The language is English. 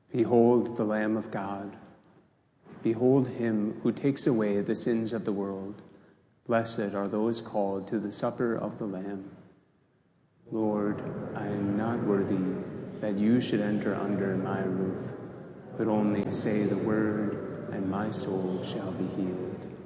Behold the Lamb of God. Behold him who takes away the sins of the world. Blessed are those called to the supper of the Lamb. Lord, I am not worthy that you should enter under my roof, but only say the word, and my soul shall be healed.